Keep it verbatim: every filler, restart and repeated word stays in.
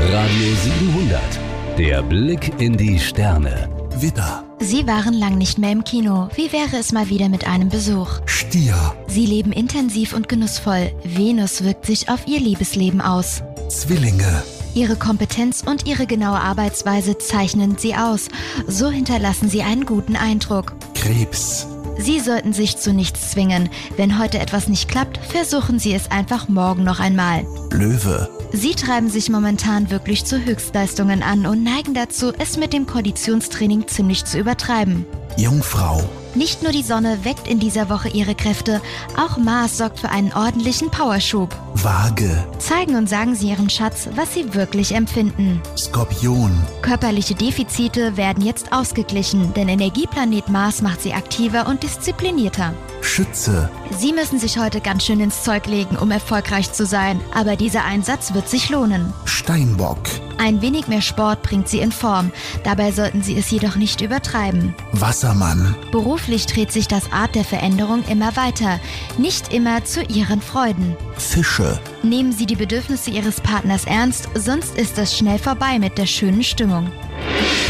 Radio siebenhundert. Der Blick in die Sterne. Widder. Sie waren lang nicht mehr im Kino. Wie wäre es mal wieder mit einem Besuch? Stier. Sie leben intensiv und genussvoll. Venus wirkt sich auf ihr Liebesleben aus. Zwillinge. Ihre Kompetenz und ihre genaue Arbeitsweise zeichnen sie aus. So hinterlassen sie einen guten Eindruck. Krebs. Sie sollten sich zu nichts zwingen. Wenn heute etwas nicht klappt, versuchen Sie es einfach morgen noch einmal. Löwe. Sie treiben sich momentan wirklich zu Höchstleistungen an und neigen dazu, es mit dem Konditionstraining ziemlich zu übertreiben. Jungfrau. Nicht nur die Sonne weckt in dieser Woche ihre Kräfte, auch Mars sorgt für einen ordentlichen Powerschub. Waage. Zeigen und sagen Sie Ihrem Schatz, was Sie wirklich empfinden. Skorpion. Körperliche Defizite werden jetzt ausgeglichen, denn Energieplanet Mars macht Sie aktiver und disziplinierter. Schütze. Sie müssen sich heute ganz schön ins Zeug legen, um erfolgreich zu sein, aber dieser Einsatz wird sich lohnen. Steinbock. Ein wenig mehr Sport bringt Sie in Form, dabei sollten Sie es jedoch nicht übertreiben. Wassermann. Beruflich dreht sich das Rad der Veränderung immer weiter, nicht immer zu Ihren Freuden. Fische. Nehmen Sie die Bedürfnisse Ihres Partners ernst, sonst ist es schnell vorbei mit der schönen Stimmung.